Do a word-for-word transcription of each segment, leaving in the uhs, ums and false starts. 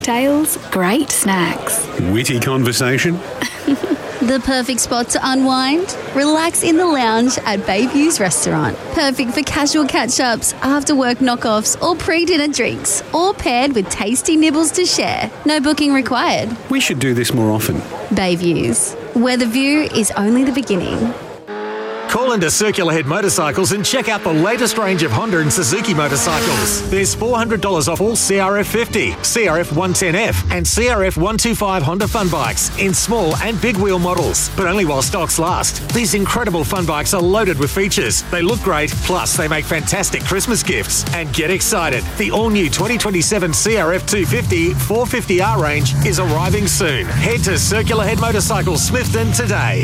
Tales, great snacks. Witty conversation. The perfect spot to unwind? Relax in the lounge at Bayview's restaurant. Perfect for casual catch-ups, after-work knockoffs or pre-dinner drinks. All paired with tasty nibbles to share. No booking required. We should do this more often. Bayview's, where the view is only the beginning. Call into Circular Head Motorcycles and check out the latest range of Honda and Suzuki motorcycles. There's four hundred dollars off all C R F fifty, C R F one ten F and C R F one twenty-five Honda fun bikes in small and big wheel models, but only while stocks last. These incredible fun bikes are loaded with features. They look great, plus they make fantastic Christmas gifts. And get excited, the all-new twenty twenty-seven C R F two fifty four fifty R range is arriving soon. Head to Circular Head Motorcycles Smithton today.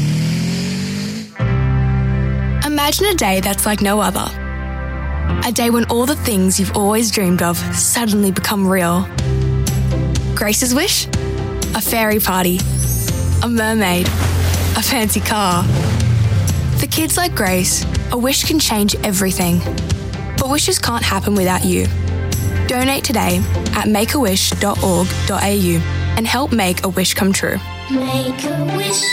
Imagine a day that's like no other. A day when all the things you've always dreamed of suddenly become real. Grace's wish? A fairy party. A mermaid. A fancy car. For kids like Grace, a wish can change everything. But wishes can't happen without you. Donate today at make a wish dot org dot a u and help make a wish come true. Make a wish.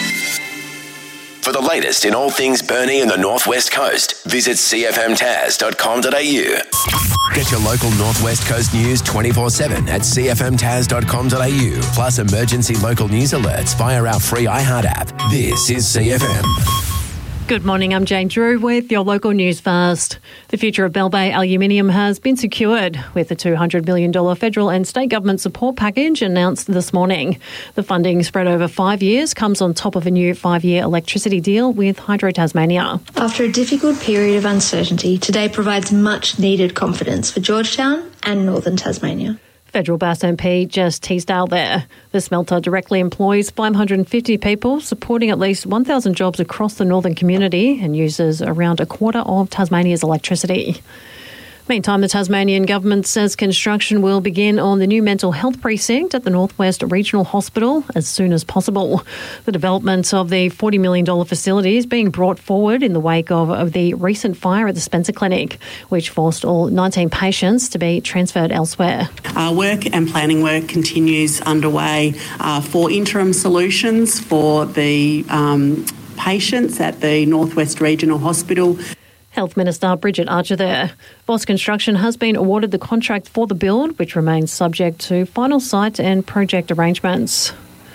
For the latest in all things Burnie and the Northwest Coast, visit c f m tas dot com dot a u. Get your local Northwest Coast news twenty-four seven at c f m tas dot com dot a u, plus emergency local news alerts via our free iHeart app. This is C F M. Good morning, I'm Jane Drew with your local news first. The future of Bell Bay Aluminium has been secured with a two hundred million dollars federal and state government support package announced this morning. The funding spread over five years comes on top of a new five-year electricity deal with Hydro Tasmania. After a difficult period of uncertainty, today provides much-needed confidence for Georgetown and Northern Tasmania. Federal Bass M P Jess Teasdale there. The smelter directly employs five hundred fifty people, supporting at least one thousand jobs across the northern community and uses around a quarter of Tasmania's electricity. Meantime, the Tasmanian government says construction will begin on the new mental health precinct at the Northwest Regional Hospital as soon as possible. The development of the forty million dollars facility is being brought forward in the wake of, of the recent fire at the Spencer Clinic, which forced all nineteen patients to be transferred elsewhere. Uh, work and planning work continues underway uh, for interim solutions for the um, patients at the Northwest Regional Hospital. Health Minister Bridget Archer there. Boss Construction has been awarded the contract for the build, which remains subject to final site and project arrangements.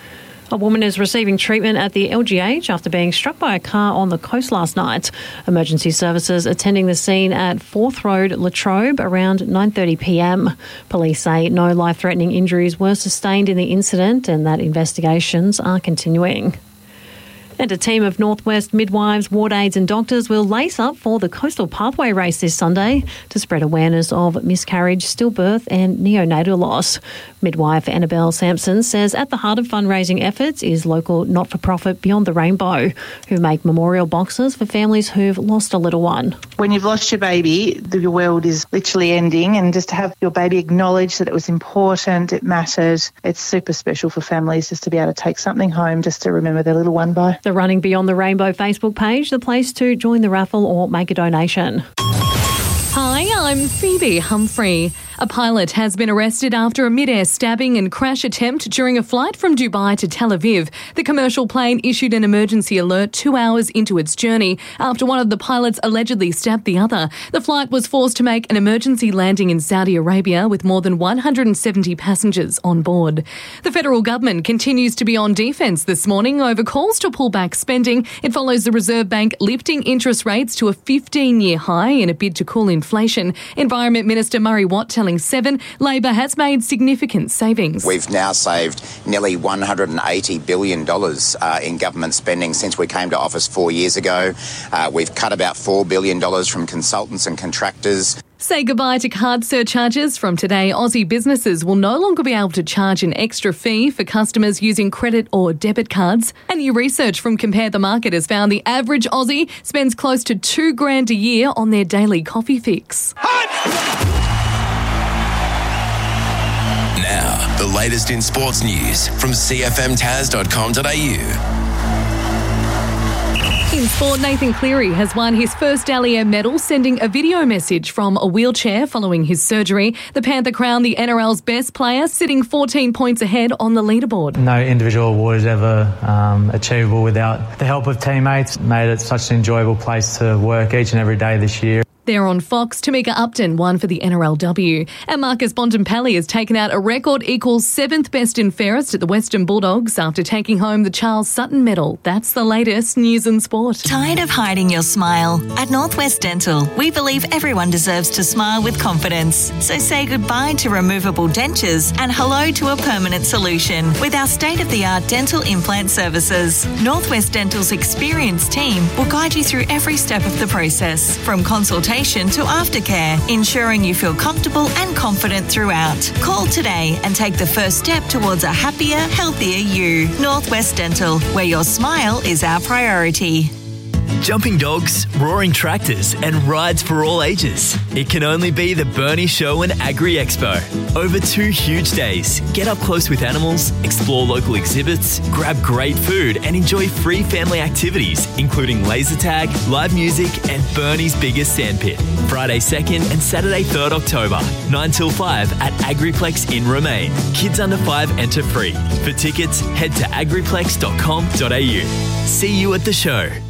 A woman is receiving treatment at the L G H after being struck by a car on the coast last night. Emergency services attending the scene at Forth Road, Latrobe around nine thirty p m. Police say no life-threatening injuries were sustained in the incident and that investigations are continuing. And a team of Northwest midwives, ward aides and doctors will lace up for the Coastal Pathway race this Sunday to spread awareness of miscarriage, stillbirth and neonatal loss. Midwife Annabelle Sampson says at the heart of fundraising efforts is local not-for-profit Beyond the Rainbow, who make memorial boxes for families who've lost a little one. When you've lost your baby, the world is literally ending, and just to have your baby acknowledge that it was important, it mattered, it's super special for families just to be able to take something home just to remember their little one by. The Running Beyond the Rainbow Facebook page, the place to join the raffle or make a donation. Hi, I'm Phoebe Humphrey. A pilot has been arrested after a mid-air stabbing and crash attempt during a flight from Dubai to Tel Aviv. The commercial plane issued an emergency alert two hours into its journey after one of the pilots allegedly stabbed the other. The flight was forced to make an emergency landing in Saudi Arabia with more than one hundred seventy passengers on board. The federal government continues to be on defence this morning over calls to pull back spending. It follows the Reserve Bank lifting interest rates to a fifteen-year high in a bid to cool inflation. Environment Minister Murray Watt telling Seven, Labor has made significant savings. We've now saved nearly one hundred eighty billion dollars uh, in government spending since we came to office four years ago. Uh, we've cut about four billion dollars from consultants and contractors. Say goodbye to card surcharges. From today, Aussie businesses will no longer be able to charge an extra fee for customers using credit or debit cards. And new research from Compare the Market has found the average Aussie spends close to two grand a year on their daily coffee fix. Now, the latest in sports news from c f m tas dot com dot a u. In sport, Nathan Cleary has won his first Dally M medal, sending a video message from a wheelchair following his surgery. The Panther crowned the N R L's best player, sitting fourteen points ahead on the leaderboard. No individual award is ever um, achievable without the help of teammates. Made it such an enjoyable place to work each and every day this year. There on Fox, Tamika Upton won for the N R L W. And Marcus Bontempelli has taken out a record equals seventh best and fairest at the Western Bulldogs after taking home the Charles Sutton medal. That's the latest news and sport. Tired of hiding your smile? At Northwest Dental, we believe everyone deserves to smile with confidence. So say goodbye to removable dentures and hello to a permanent solution with our state-of-the-art dental implant services. Northwest Dental's experienced team will guide you through every step of the process, from consultation to aftercare, ensuring you feel comfortable and confident throughout. Call today and take the first step towards a happier, healthier you. Northwest Dental, where your smile is our priority. Jumping dogs, roaring tractors and rides for all ages. It can only be the Burnie Show and Agri Expo. Over two huge days, get up close with animals, explore local exhibits, grab great food and enjoy free family activities, including laser tag, live music and Burnie's biggest sandpit. Friday second and Saturday third October, nine till five at Agriplex in Romaine. Kids under five enter free. For tickets, head to agriplex dot com dot a u. See you at the show.